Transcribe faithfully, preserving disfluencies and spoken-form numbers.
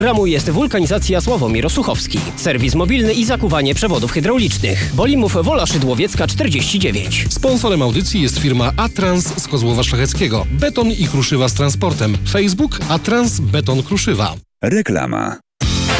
Ramą jest Wulkanizacja Sławomir Osuchowski. Serwis mobilny i zakuwanie przewodów hydraulicznych. Bolimów Wola Szydłowiecka czterdzieści dziewięć. Sponsorem audycji jest firma Atrans z Kozłowa Szlacheckiego. Beton i kruszywa z transportem. Facebook Atrans Beton Kruszywa. Reklama.